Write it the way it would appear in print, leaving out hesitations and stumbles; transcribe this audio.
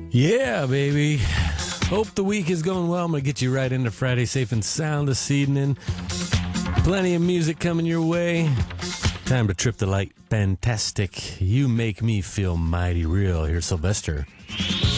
Yeah, baby. Hope the week is going well. I'm going to get you right into Friday Safe and Sound this evening. Plenty of music coming your way. Time to trip the light. Fantastic. You make me feel mighty real. Here's Sylvester.